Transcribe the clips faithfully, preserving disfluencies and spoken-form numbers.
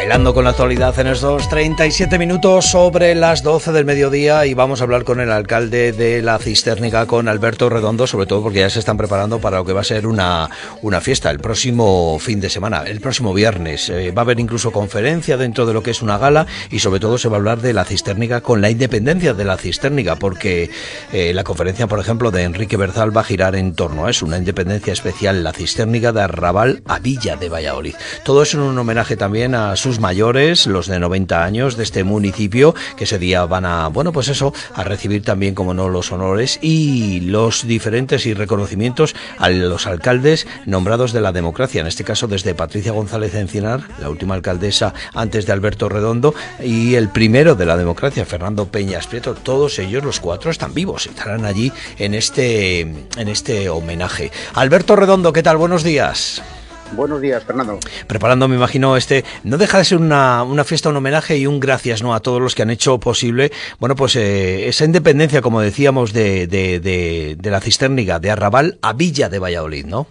Bailando con la actualidad en estos treinta y siete minutos sobre las doce del mediodía, y vamos a hablar con el alcalde de La Cistérnica, con Alberto Redondo, sobre todo porque ya se están preparando para lo que va a ser una, una fiesta el próximo fin de semana, el próximo viernes. Eh, va a haber incluso conferencia dentro de lo que es una gala, y sobre todo se va a hablar de La Cistérnica con la independencia de La Cistérnica, porque eh, la conferencia, por ejemplo, de Enrique Berzal va a girar en torno a eso, una independencia especial, La Cistérnica de Arrabal a Villa de Valladolid. Todo eso en un homenaje también a sus mayores, los de noventa años de este municipio, que ese día van a, bueno, pues eso, a recibir también, como no, los honores y los diferentes y reconocimientos a los alcaldes nombrados de la democracia, en este caso desde Patricia González Encinar, la última alcaldesa antes de Alberto Redondo, y el primero de la democracia, Fernando Peñas Prieto. Todos ellos, los cuatro, están vivos, estarán allí en este, en este homenaje. Alberto Redondo, ¿qué tal? Buenos días. Buenos días, Fernando. Preparando, me imagino, este, no deja de ser una, una fiesta, un homenaje y un gracias, ¿no?, a todos los que han hecho posible, bueno, pues eh, esa independencia, como decíamos, de, de, de, de La Cistérnica, de Arrabal a Villa de Valladolid, ¿no?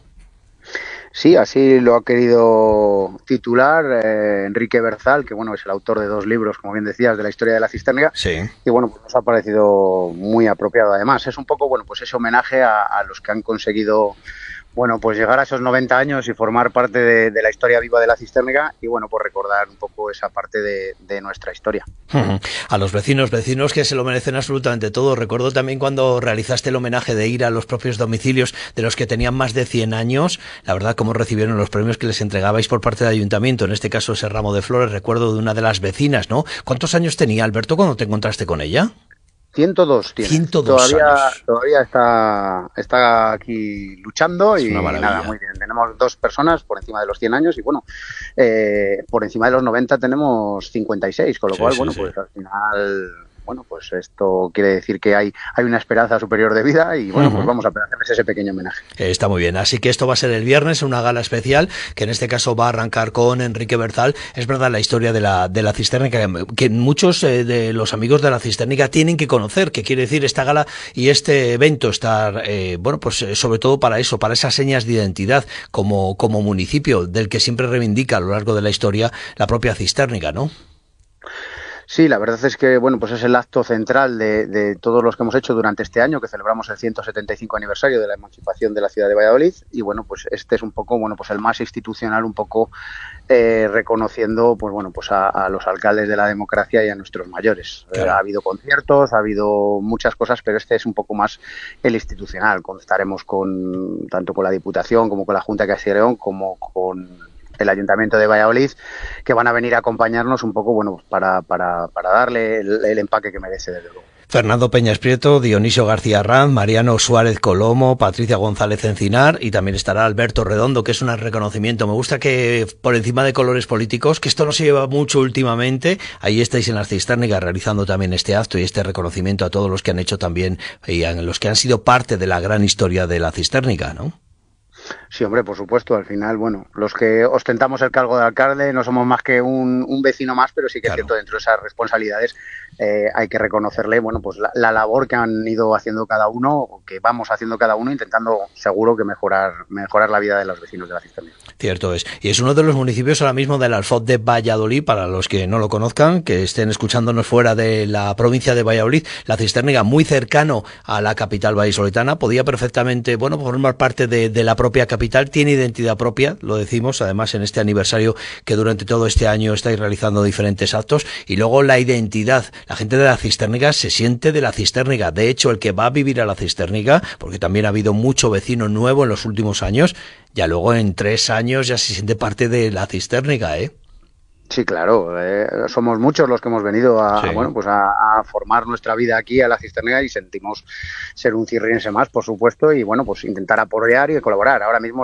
Sí, así lo ha querido titular eh, Enrique Berzal, que bueno, es el autor de dos libros, como bien decías, de la historia de La Cistérnica. Sí. Y bueno, pues nos ha parecido muy apropiado. Además, es un poco, bueno, pues ese homenaje a, a los que han conseguido, bueno, pues llegar a esos noventa años y formar parte de, de la historia viva de La Cistérnica, y bueno, pues recordar un poco esa parte de, de nuestra historia. Uh-huh. A los vecinos, vecinos que se lo merecen absolutamente todo. Recuerdo también cuando realizaste el homenaje de ir a los propios domicilios de los que tenían más de cien años, la verdad, cómo recibieron los premios que les entregabais por parte del ayuntamiento, en este caso ese ramo de flores. Recuerdo de una de las vecinas, ¿no? ¿Cuántos años tenía, Alberto, cuando te encontraste con ella? ciento dos tiene. ciento dos todavía, años. Todavía está, está aquí luchando, es y una maravilla. Nada, muy bien. Tenemos dos personas por encima de los cien años y bueno, eh, por encima de los noventa tenemos cincuenta y seis, con lo sí, cual, sí, bueno, sí. pues al final, bueno, pues esto quiere decir que hay, hay una esperanza superior de vida y bueno, uh-huh. pues vamos a hacerles ese pequeño homenaje. Eh, está muy bien. Así que esto va a ser el viernes, una gala especial, que en este caso va a arrancar con Enrique Berzal. Es verdad, la historia de la, de la Cistérnica, que muchos eh, de los amigos de La Cistérnica tienen que conocer, que quiere decir esta gala y este evento estar, eh, bueno, pues eh, sobre todo para eso, para esas señas de identidad como, como municipio del que siempre reivindica a lo largo de la historia la propia Cistérnica, ¿no? Sí, la verdad es que bueno, pues es el acto central de, de todos los que hemos hecho durante este año, que celebramos el ciento setenta y cinco aniversario de la emancipación de la ciudad de Valladolid, y bueno, pues este es un poco, bueno, pues el más institucional, un poco eh, reconociendo, pues bueno, pues a, a los alcaldes de la democracia y a nuestros mayores. Claro. Eh, ha habido conciertos, ha habido muchas cosas, pero este es un poco más el institucional. Contaremos con tanto con la Diputación como con la Junta de Castilla y León, como con el Ayuntamiento de Valladolid, que van a venir a acompañarnos un poco, bueno, para, para, para darle el, el empaque que merece, desde luego. Fernando Peñas Prieto, Dionisio García Arranz, Mariano Suárez Colomo, Patricia González Encinar, y también estará Alberto Redondo, que es un reconocimiento. Me gusta que, por encima de colores políticos, que esto no se lleva mucho últimamente, ahí estáis en La Cistérnica realizando también este acto y este reconocimiento a todos los que han hecho también, y a los que han sido parte de la gran historia de La Cistérnica, ¿no? Sí, hombre, por supuesto. Al final, bueno, los que ostentamos el cargo de alcalde no somos más que un, un vecino más, pero sí que claro. es cierto, dentro de esas responsabilidades eh, hay que reconocerle, bueno, pues la, la labor que han ido haciendo cada uno, o que vamos haciendo cada uno, intentando seguro que mejorar mejorar la vida de los vecinos de La Cistérnica. Cierto es. Y es uno de los municipios ahora mismo del Alfoz de Valladolid, para los que no lo conozcan, que estén escuchándonos fuera de la provincia de Valladolid. La Cistérnica, muy cercano a la capital vallisoletana, podía perfectamente, bueno, formar parte de, de la propia capital, tiene identidad propia, lo decimos, además en este aniversario que durante todo este año estáis realizando diferentes actos, y luego la identidad. La gente de La Cistérnica se siente de La Cistérnica. De hecho, el que va a vivir a La Cistérnica, porque también ha habido mucho vecino nuevo en los últimos años, ya luego en tres años ya se siente parte de La Cistérnica, ¿eh? Sí, claro, eh, somos muchos los que hemos venido a, sí. bueno, pues a, a formar nuestra vida aquí a La Cistérnica, y sentimos ser un cirriense más, por supuesto, y bueno, pues intentar apoyar y colaborar. Ahora mismo